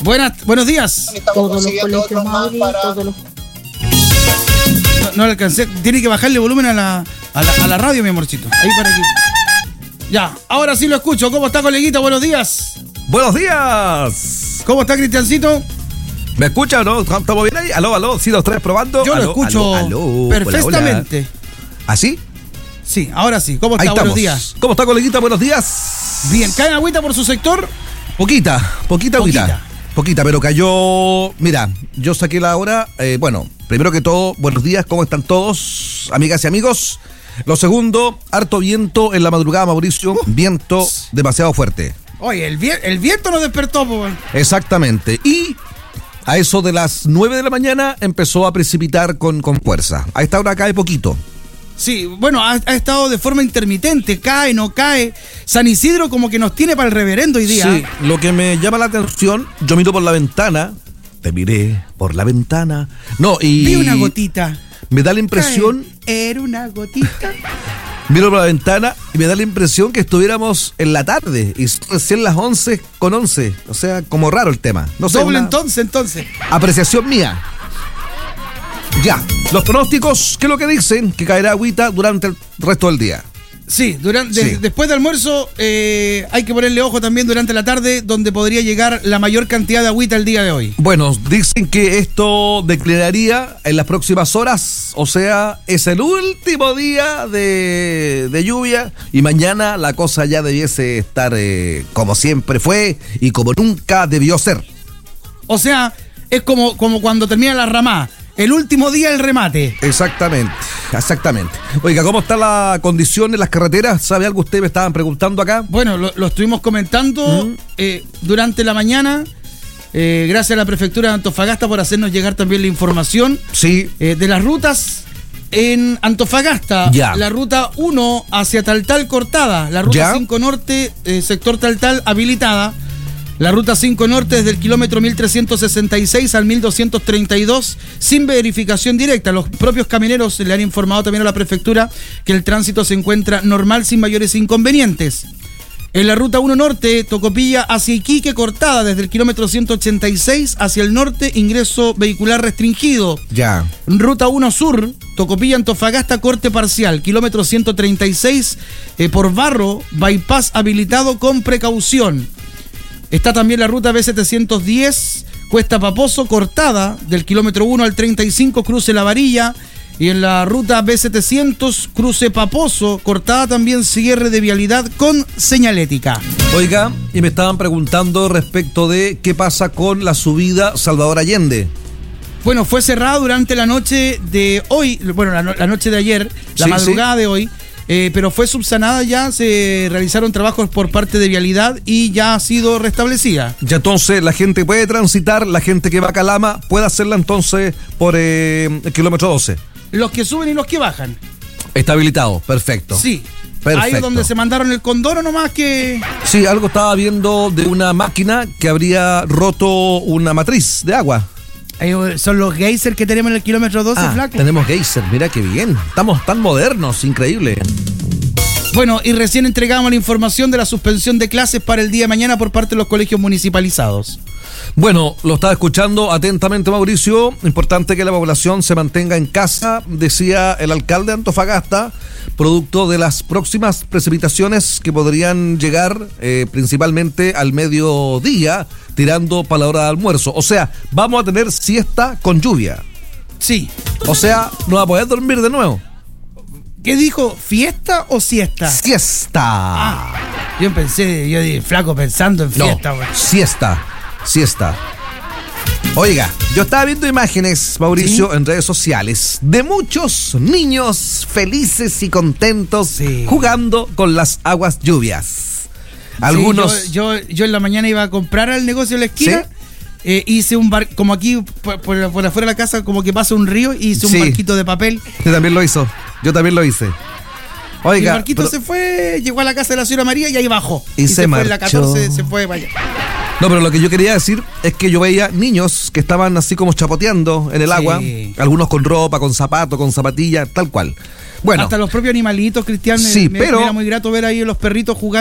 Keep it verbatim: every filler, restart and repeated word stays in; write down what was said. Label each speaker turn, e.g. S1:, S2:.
S1: Buenas, buenos días.
S2: Todos los colegios Mauri, para... todos los...
S1: No, no le alcancé. Tiene que bajarle volumen a la, a la, a la radio, mi amorcito. Ahí para aquí. Ya, ahora sí lo escucho. ¿Cómo está, coleguita? Buenos días.
S3: Buenos días.
S1: ¿Cómo está, Cristiancito?
S3: ¿Me escucha o no? ¿Estamos bien ahí? Aló, aló. Sí, dos, tres, probando.
S1: Yo
S3: aló,
S1: lo escucho
S3: aló, aló.
S1: perfectamente.
S3: Hola, hola. ¿Así?
S1: Sí, ahora sí. ¿Cómo está? Buenos días.
S3: ¿Cómo está, coleguita? Buenos días.
S1: Bien, ¿cae agüita por su sector?
S3: Poquita, poquita
S1: Poquita.
S3: agüita. Poquita, pero cayó. Mira, yo saqué la hora. Eh, bueno, primero que todo, buenos días, ¿cómo están todos, amigas y amigos? Lo segundo, harto viento en la madrugada, Mauricio. Uh, viento demasiado fuerte.
S1: Oye, el, vi- el viento nos despertó, pues.
S3: Exactamente. Y a eso de las nueve de la mañana empezó a precipitar con, con fuerza. A esta hora cae poquito.
S1: Sí, bueno, ha, ha estado de forma intermitente, cae, no cae. San Isidro como que nos tiene para el reverendo hoy día.
S3: Sí, lo que me llama la atención, yo miro por la ventana, te miré por la ventana. No, y...
S1: Vi una gotita.
S3: Me da la impresión...
S1: Cae. Era una gotita.
S3: Miro por la ventana y me da la impresión que estuviéramos en la tarde y son recién las once con once. O sea, como raro el tema. No sé,
S1: Doble
S3: una
S1: entonces, entonces.
S3: apreciación mía. Ya, los pronósticos, ¿qué es lo que dicen? Que caerá agüita durante el resto del día.
S1: Sí, durante,
S3: Sí.
S1: de- después de almuerzo eh, hay que ponerle ojo también durante la tarde, donde podría llegar la mayor cantidad de agüita el día de hoy.
S3: Bueno, dicen que esto declinaría en las próximas horas, o sea, es el último día de, de lluvia y mañana la cosa ya debiese estar eh, como siempre fue y como nunca debió ser.
S1: O sea, es como, como cuando termina la ramá. El último día el remate.
S3: Exactamente, exactamente. Oiga, ¿cómo está la condición en las carreteras? ¿Sabe algo? Ustedes me estaban preguntando acá.
S1: Bueno, lo, lo estuvimos comentando
S3: Mm.
S1: eh, durante la mañana. Eh, gracias a la prefectura de Antofagasta por hacernos llegar también la información
S3: Sí,
S1: eh, de las rutas en Antofagasta.
S3: Ya.
S1: La ruta uno hacia Taltal cortada. La ruta
S3: Ya.
S1: cinco norte, eh, sector Taltal habilitada. La ruta cinco norte desde el kilómetro mil trescientos sesenta y seis al mil doscientos treinta y dos sin verificación directa. Los propios camioneros le han informado también a la prefectura que el tránsito se encuentra normal sin mayores inconvenientes. En la ruta uno norte, Tocopilla hacia Iquique cortada desde el kilómetro ciento ochenta y seis hacia el norte, ingreso vehicular restringido.
S3: ya.
S1: Ruta uno sur, Tocopilla Antofagasta corte parcial, kilómetro ciento treinta y seis eh, por Barro, bypass habilitado con precaución. Está también la ruta B setecientos diez, Cuesta Paposo, cortada del kilómetro uno al treinta y cinco, cruce La Varilla. Y en la ruta B setecientos, cruce Paposo, cortada también cierre de vialidad con señalética.
S3: Oiga, y me estaban preguntando respecto de qué pasa con la subida Salvador Allende.
S1: Bueno, fue cerrada durante la noche de hoy, bueno, la, no- la noche de ayer, la
S3: Sí,
S1: madrugada de hoy, eh, pero fue subsanada ya, se realizaron trabajos por parte de Vialidad y ya ha sido restablecida.
S3: Ya entonces la gente puede transitar, la gente que va a Calama puede hacerla entonces por eh, el kilómetro doce.
S1: Los que suben y los que bajan.
S3: Está habilitado, perfecto.
S1: Sí.
S3: Perfecto.
S1: Ahí es donde se mandaron el condoro nomás que...
S3: Sí, algo estaba viendo de una máquina que habría roto una matriz de agua.
S1: Eh, son los geysers que tenemos en el kilómetro doce,
S3: Ah,
S1: flaco.
S3: tenemos geyser, mira qué bien. Estamos tan modernos, increíble.
S1: Bueno, y recién entregamos la información de la suspensión de clases para el día de mañana por parte de los colegios municipalizados.
S3: Bueno, lo estaba escuchando atentamente, Mauricio. Importante que la población se mantenga en casa, decía el alcalde de Antofagasta, producto de las próximas precipitaciones que podrían llegar eh, principalmente al mediodía, tirando para la hora de almuerzo. O sea, vamos a tener siesta con lluvia.
S1: Sí.
S3: O sea, no va a poder dormir de nuevo.
S1: ¿Qué dijo? ¿Fiesta o siesta?
S3: Siesta.
S1: Ah, yo pensé, yo dije, flaco pensando en
S3: No,
S1: fiesta, güey.
S3: siesta, siesta. Oiga, yo estaba viendo imágenes, Mauricio,
S1: ¿Sí?
S3: en redes sociales de muchos niños felices y contentos
S1: Sí.
S3: jugando con las aguas lluvias. Algunos...
S1: Sí, yo, yo, yo en la mañana iba a comprar al negocio de la esquina.
S3: ¿Sí?
S1: eh, hice un bar, como aquí por, por, por afuera de la casa, como que pasa un río, y hice un
S3: Sí.
S1: barquito de papel.
S3: Yo también lo hizo, yo también lo hice.
S1: Y el
S3: Oiga,
S1: barquito
S3: pero-
S1: se fue, llegó a la casa de la señora María y ahí bajó.
S3: Y se
S1: fue en la
S3: marchó.
S1: catorce, se fue para allá.
S3: no, pero lo que yo quería decir es que yo veía niños que estaban así como chapoteando en el
S1: Sí.
S3: agua, algunos con ropa, con zapatos, con zapatillas, tal cual. Bueno,
S1: Hasta los propios animalitos, Cristian.
S3: Sí,
S1: me,
S3: pero-
S1: me era muy grato ver ahí los perritos jugando